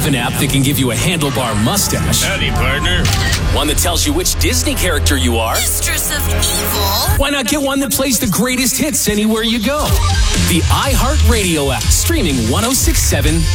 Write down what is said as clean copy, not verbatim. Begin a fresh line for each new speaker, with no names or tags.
have an app that can give you a handlebar mustache.
Howdy, partner.
One that tells you which Disney character you are.
Mistress of Evil.
Why not get one that plays the greatest hits anywhere you go? The iHeartRadio app, streaming 106.7